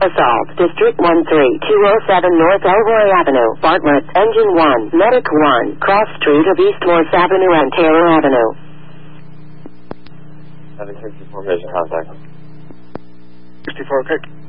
Assault, District 13207 North Elroy Avenue, Bartlett, Engine 1, Medic 1, Cross Street of East Morse Avenue and Taylor Avenue. 764 Mission contact. 64, okay.